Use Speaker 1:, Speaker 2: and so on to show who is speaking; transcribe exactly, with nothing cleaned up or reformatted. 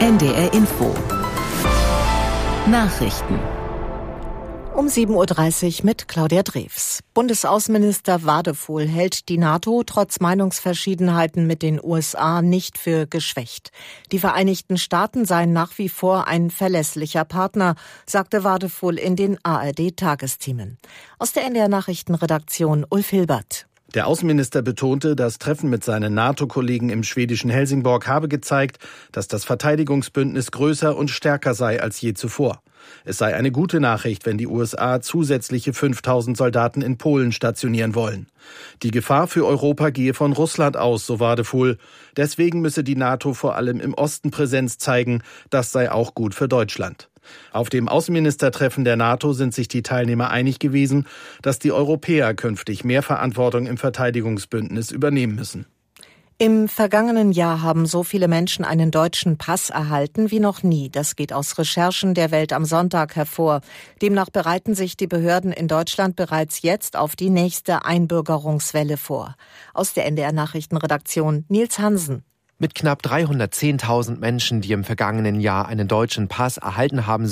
Speaker 1: N D R Info Nachrichten
Speaker 2: um sieben Uhr dreißig mit Claudia Drews. Bundesaußenminister Wadefuhl hält die NATO trotz Meinungsverschiedenheiten mit den U S A nicht für geschwächt. Die Vereinigten Staaten seien nach wie vor ein verlässlicher Partner, sagte Wadefuhl in den A R D-Tagesthemen. Aus der N D R-Nachrichtenredaktion Ulf Hilbert.
Speaker 3: Der Außenminister betonte, das Treffen mit seinen NATO-Kollegen im schwedischen Helsingborg habe gezeigt, dass das Verteidigungsbündnis größer und stärker sei als je zuvor. Es sei eine gute Nachricht, wenn die U S A zusätzliche fünftausend Soldaten in Polen stationieren wollen. Die Gefahr für Europa gehe von Russland aus, so Wadefuhl. Deswegen müsse die NATO vor allem im Osten Präsenz zeigen. Das sei auch gut für Deutschland. Auf dem Außenministertreffen der NATO sind sich die Teilnehmer einig gewesen, dass die Europäer künftig mehr Verantwortung im Verteidigungsbündnis übernehmen müssen.
Speaker 2: Im vergangenen Jahr haben so viele Menschen einen deutschen Pass erhalten wie noch nie. Das geht aus Recherchen der Welt am Sonntag hervor. Demnach bereiten sich die Behörden in Deutschland bereits jetzt auf die nächste Einbürgerungswelle vor. Aus der N D R-Nachrichtenredaktion Nils Hansen.
Speaker 4: Mit knapp dreihundertzehntausend Menschen, die im vergangenen Jahr einen deutschen Pass erhalten haben